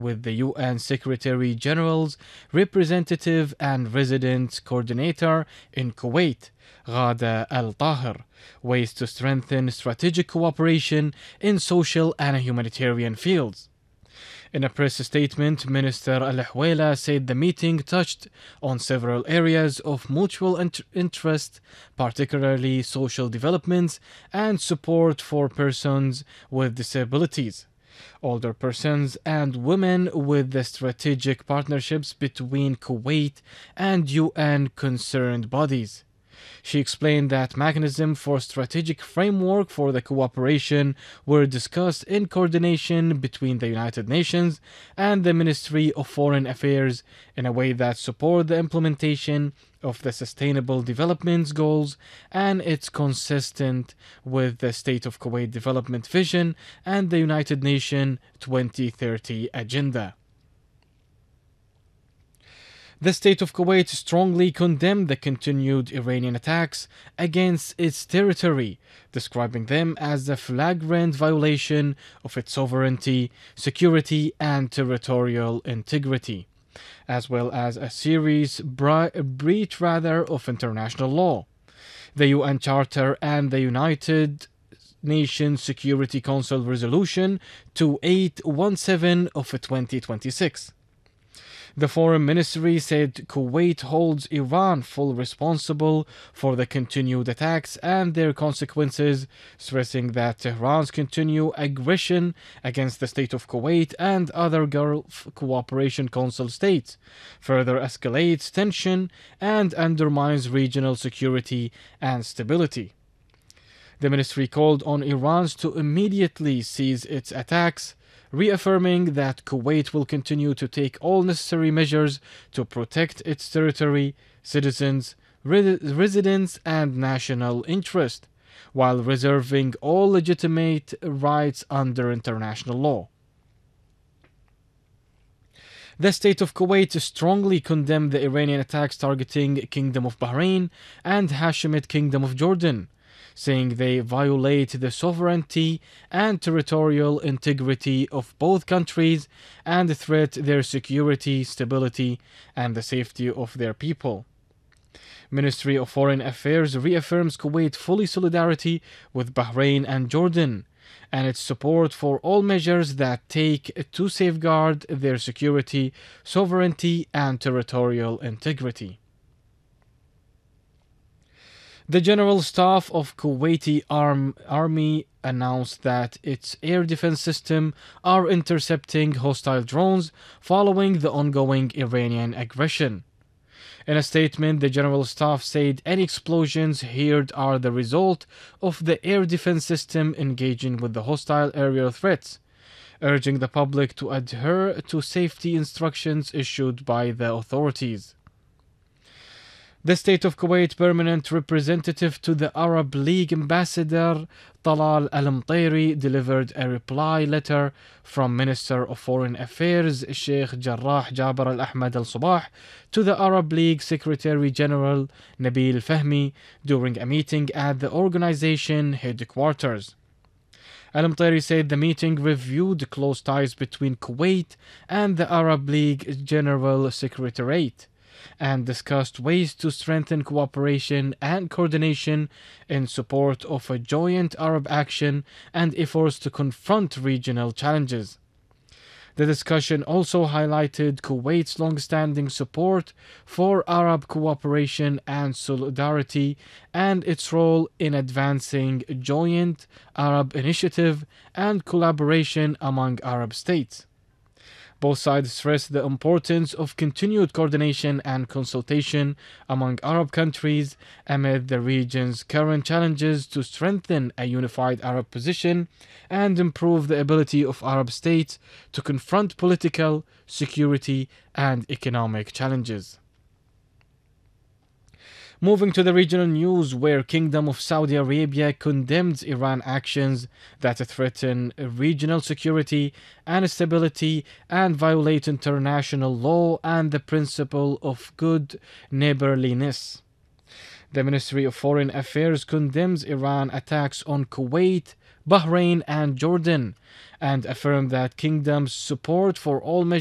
with the UN Secretary General's representative and resident coordinator in Kuwait, Ghada Al Tahir, ways to strengthen strategic cooperation in social and humanitarian fields. In a press statement, Minister Al Hwela said the meeting touched on several areas of mutual interest, particularly social developments and support for persons with disabilities, older persons, and women, with the strategic partnerships between Kuwait and UN concerned bodies. She explained that mechanisms for strategic framework for the cooperation were discussed in coordination between the United Nations and the Ministry of Foreign Affairs in a way that support the implementation of the Sustainable Development Goals, and it's consistent with the State of Kuwait Development Vision and the United Nations 2030 Agenda. The state of Kuwait strongly condemned the continued Iranian attacks against its territory, describing them as a flagrant violation of its sovereignty, security, and territorial integrity, as well as a serious breach of international law, the UN Charter, and the United Nations Security Council Resolution 2817 of 2026. The Foreign Ministry said Kuwait holds Iran full responsible for the continued attacks and their consequences, stressing that Tehran's continued aggression against the state of Kuwait and other Gulf Cooperation Council states further escalates tension and undermines regional security and stability. The ministry called on Iran to immediately cease its attacks, reaffirming that Kuwait will continue to take all necessary measures to protect its territory, citizens, residents, and national interest, while reserving all legitimate rights under international law. The state of Kuwait strongly condemned the Iranian attacks targeting Kingdom of Bahrain and Hashemite Kingdom of Jordan, saying they violate the sovereignty and territorial integrity of both countries and threat their security, stability, and the safety of their people. Ministry of Foreign Affairs reaffirms Kuwait's full solidarity with Bahrain and Jordan, and its support for all measures that take to safeguard their security, sovereignty, and territorial integrity. The General Staff of Kuwaiti Army announced that its air defense system are intercepting hostile drones following the ongoing Iranian aggression. In a statement, the General Staff said any explosions heard are the result of the air defense system engaging with the hostile aerial threats, urging the public to adhere to safety instructions issued by the authorities. The State of Kuwait permanent representative to the Arab League ambassador Talal Al-Mtairi delivered a reply letter from Minister of Foreign Affairs Sheikh Jarrah Jaber Al-Ahmad Al-Sabah to the Arab League Secretary General Nabil Fahmy during a meeting at the organization headquarters. Al-Mtairi said the meeting reviewed close ties between Kuwait and the Arab League General Secretariat and discussed ways to strengthen cooperation and coordination in support of a joint Arab action and efforts to confront regional challenges. The discussion also highlighted Kuwait's long-standing support for Arab cooperation and solidarity and its role in advancing joint Arab initiative and collaboration among Arab states. Both sides stressed the importance of continued coordination and consultation among Arab countries amid the region's current challenges to strengthen a unified Arab position and improve the ability of Arab states to confront political, security, and economic challenges. Moving to the regional news, where Kingdom of Saudi Arabia condemns Iran actions that threaten regional security and stability and violate international law and the principle of good neighborliness. The Ministry of Foreign Affairs condemns Iran attacks on Kuwait, Bahrain, and Jordan, and affirmed that kingdom's support for all